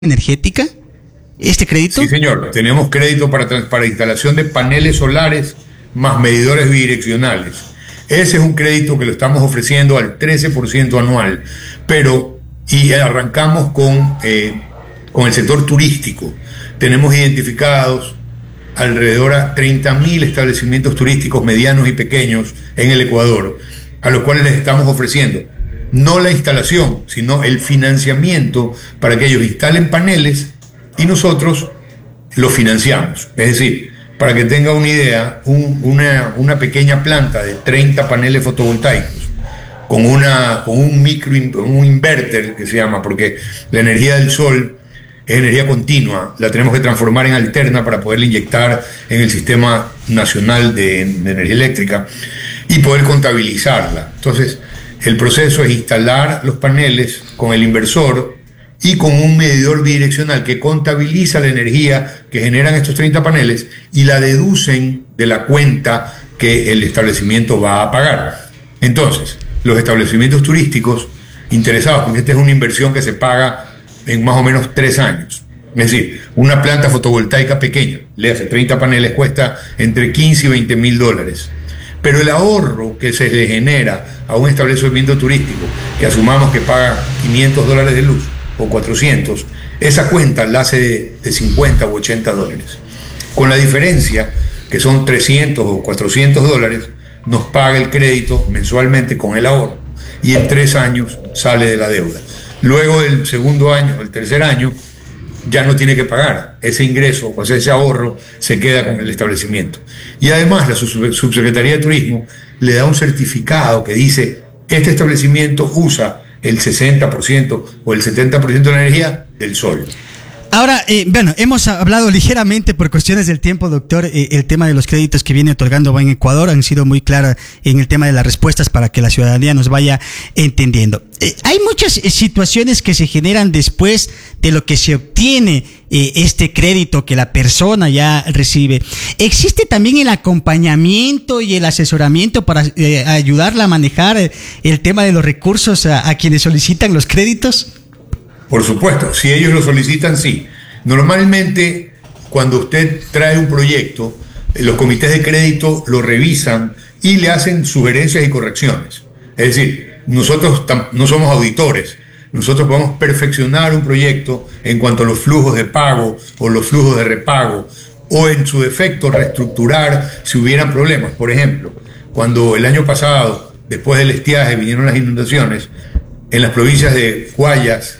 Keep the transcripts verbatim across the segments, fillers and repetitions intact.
energética este crédito? Sí, señor. Tenemos crédito para, para instalación de paneles solares más medidores bidireccionales. Ese es un crédito que lo estamos ofreciendo al trece por ciento anual, pero y arrancamos con, eh, con el sector turístico. Tenemos identificados alrededor a treinta mil establecimientos turísticos medianos y pequeños en el Ecuador, a los cuales les estamos ofreciendo no la instalación, sino el financiamiento para que ellos instalen paneles y nosotros los financiamos. Es decir, para que tenga una idea, un, una, una pequeña planta de treinta paneles fotovoltaicos con, una, con un micro, un inverter que se llama, porque la energía del sol es energía continua, la tenemos que transformar en alterna para poderla inyectar en el sistema nacional de, de energía eléctrica y poder contabilizarla. Entonces, el proceso es instalar los paneles con el inversor y con un medidor bidireccional que contabiliza la energía que generan estos treinta paneles y la deducen de la cuenta que el establecimiento va a pagar. Entonces, los establecimientos turísticos interesados, porque esta es una inversión que se paga en más o menos tres años. Es decir, una planta fotovoltaica pequeña, le hace treinta paneles, cuesta entre quince y veinte mil dólares. Pero el ahorro que se le genera a un establecimiento turístico, que asumamos que paga quinientos dólares de luz o cuatrocientos, esa cuenta la hace de, de cincuenta u ochenta dólares. Con la diferencia, que son trescientos o cuatrocientos dólares, nos paga el crédito mensualmente con el ahorro y en tres años sale de la deuda. Luego del segundo año, el tercer año, ya no tiene que pagar. Ese ingreso, o sea, ese ahorro, se queda con el establecimiento. Y además la Subsecretaría de Turismo le da un certificado que dice: este establecimiento usa el sesenta por ciento o el setenta por ciento de la energía del sol. Ahora, eh, bueno, hemos hablado ligeramente por cuestiones del tiempo, doctor, eh, el tema de los créditos que viene otorgando Ban Ecuador, han sido muy claras en el tema de las respuestas para que la ciudadanía nos vaya entendiendo. Eh, hay muchas eh, situaciones que se generan después de lo que se obtiene eh, este crédito que la persona ya recibe. ¿Existe también el acompañamiento y el asesoramiento para eh, ayudarla a manejar eh, el tema de los recursos a, a quienes solicitan los créditos? Por supuesto, si ellos lo solicitan, sí. Normalmente, cuando usted trae un proyecto, los comités de crédito lo revisan y le hacen sugerencias y correcciones. Es decir, nosotros no somos auditores, nosotros podemos perfeccionar un proyecto en cuanto a los flujos de pago o los flujos de repago, o en su defecto reestructurar si hubieran problemas. Por ejemplo, cuando el año pasado, después del estiaje, vinieron las inundaciones, en las provincias de Guayas,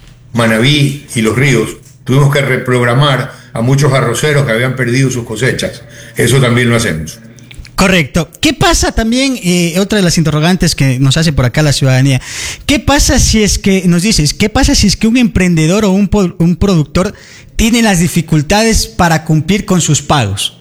Manabí y Los Ríos, tuvimos que reprogramar a muchos arroceros que habían perdido sus cosechas. Eso también lo hacemos. Correcto. ¿Qué pasa también, eh, otra de las interrogantes que nos hace por acá la ciudadanía, qué pasa si es que, nos dices, qué pasa si es que un emprendedor o un, un productor tiene las dificultades para cumplir con sus pagos?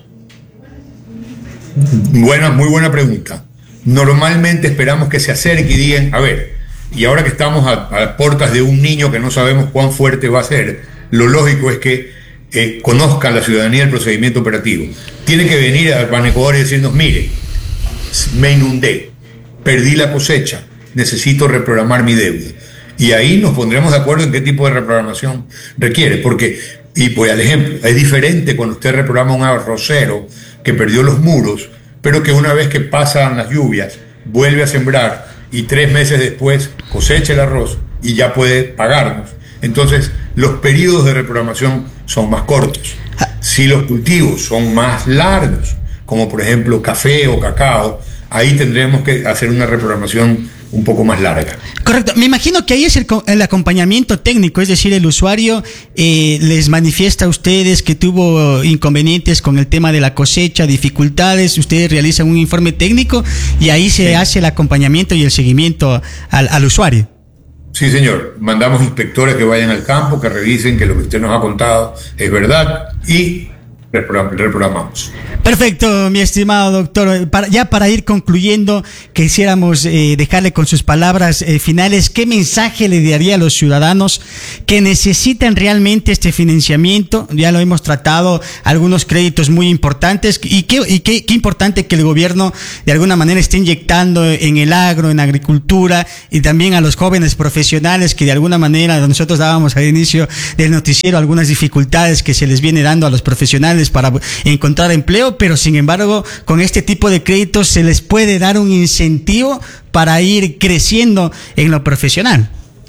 Buena, muy buena pregunta. Normalmente esperamos que se acerque y digan: a ver, y ahora que estamos a, a puertas de un niño que no sabemos cuán fuerte va a ser, lo lógico es que eh, conozca la ciudadanía el procedimiento operativo. Tiene que venir a Ban Ecuador y decirnos: mire, me inundé, perdí la cosecha, necesito reprogramar mi deuda. Y ahí nos pondremos de acuerdo en qué tipo de reprogramación requiere. Porque, y voy al ejemplo, es diferente cuando usted reprograma un arrocero que perdió los muros, pero que una vez que pasan las lluvias, vuelve a sembrar y tres meses después cosecha el arroz y ya puede pagarnos. Entonces, los periodos de reprogramación son más cortos. Si los cultivos son más largos, como por ejemplo café o cacao, ahí tendremos que hacer una reprogramación un poco más larga. Correcto. Me imagino que ahí es el, el acompañamiento técnico, es decir, el usuario eh, les manifiesta a ustedes que tuvo inconvenientes con el tema de la cosecha, dificultades, ustedes realizan un informe técnico y ahí se sí. hace el acompañamiento y el seguimiento al, al usuario. Sí, señor. Mandamos inspectores que vayan al campo, que revisen que lo que usted nos ha contado es verdad y reprogramamos. Perfecto, mi estimado doctor. Para, ya para ir concluyendo, quisiéramos eh, dejarle con sus palabras eh, finales, ¿qué mensaje le daría a los ciudadanos que necesitan realmente este financiamiento? Ya lo hemos tratado, algunos créditos muy importantes, y qué, y qué, qué importante que el gobierno de alguna manera esté inyectando en el agro, en agricultura, y también a los jóvenes profesionales que de alguna manera nosotros dábamos al inicio del noticiero algunas dificultades que se les viene dando a los profesionales para encontrar empleo, pero sin embargo con este tipo de créditos se les puede dar un incentivo para ir creciendo en lo profesional.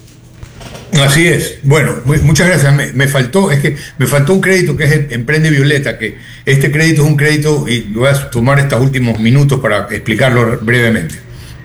Así es. Bueno, muchas gracias. Me, me faltó, es que me faltó un crédito que es el Emprende Violeta, que este crédito es un crédito, y voy a tomar estos últimos minutos para explicarlo brevemente.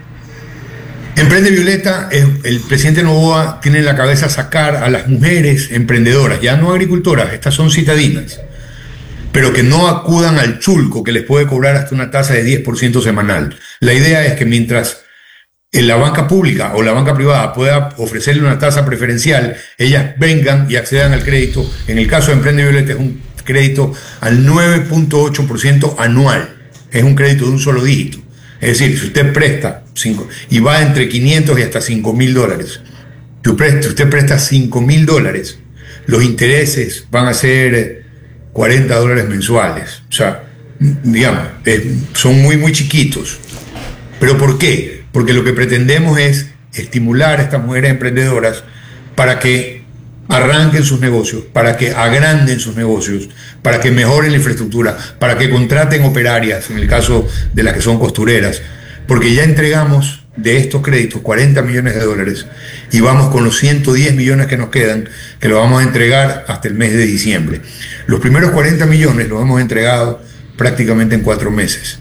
Emprende Violeta, es, el presidente Noboa tiene en la cabeza sacar a las mujeres emprendedoras, ya no agricultoras, estas son citadinas, pero que no acudan al chulco que les puede cobrar hasta una tasa de diez por ciento semanal. La idea es que mientras en la banca pública o la banca privada pueda ofrecerle una tasa preferencial, ellas vengan y accedan al crédito. En el caso de Emprende Violeta es un crédito al nueve punto ocho por ciento anual, es un crédito de un solo dígito. Es decir, si usted presta cinco, y va entre quinientos y hasta cinco mil dólares, si usted presta cinco mil dólares, los intereses van a ser cuarenta dólares mensuales. O sea, digamos, eh, son muy, muy chiquitos. ¿Pero por qué? Porque lo que pretendemos es estimular a estas mujeres emprendedoras para que arranquen sus negocios, para que agranden sus negocios, para que mejoren la infraestructura, para que contraten operarias, en el caso de las que son costureras, porque ya entregamos de estos créditos cuarenta millones de dólares y vamos con los ciento diez millones que nos quedan, que lo vamos a entregar hasta el mes de diciembre. Los primeros cuarenta millones los hemos entregado prácticamente en cuatro meses.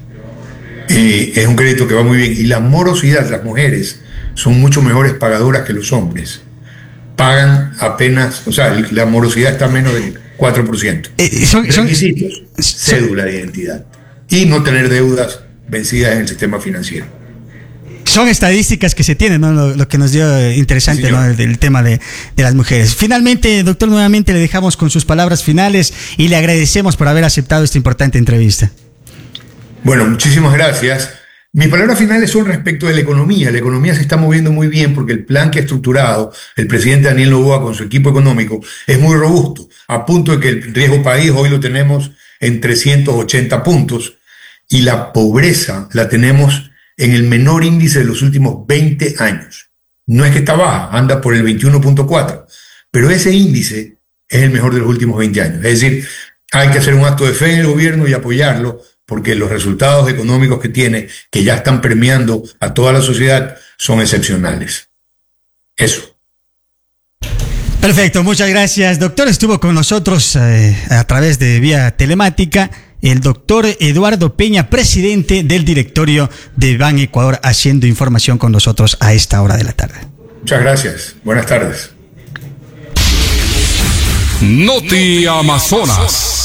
Y es un crédito que va muy bien. Y la morosidad, las mujeres son mucho mejores pagadoras que los hombres. Pagan apenas, o sea, la morosidad está a menos del cuatro por ciento. Eh, son, Requisitos, son, cédula de identidad y no tener deudas vencidas en el sistema financiero. Son estadísticas que se tienen, ¿no? Lo, lo que nos dio interesante, sí, ¿no? el, el tema de, de las mujeres. Finalmente, doctor, nuevamente le dejamos con sus palabras finales y le agradecemos por haber aceptado esta importante entrevista. Bueno, muchísimas gracias. Mis palabras finales son respecto de la economía. La economía se está moviendo muy bien porque el plan que ha estructurado el presidente Daniel Noboa con su equipo económico es muy robusto, a punto de que el riesgo país hoy lo tenemos en trescientos ochenta puntos y la pobreza la tenemos en el menor índice de los últimos veinte años. No es que está baja, anda por el veintiuno punto cuatro, pero ese índice es el mejor de los últimos veinte años. Es decir, hay que hacer un acto de fe en el gobierno y apoyarlo, porque los resultados económicos que tiene, que ya están premiando a toda la sociedad, son excepcionales. Eso. Perfecto, muchas gracias, doctor. Estuvo con nosotros eh, a través de vía telemática el doctor Eduardo Peña, presidente del directorio de Ban Ecuador, haciendo información con nosotros a esta hora de la tarde. Muchas gracias. Buenas tardes. Noti Amazonas.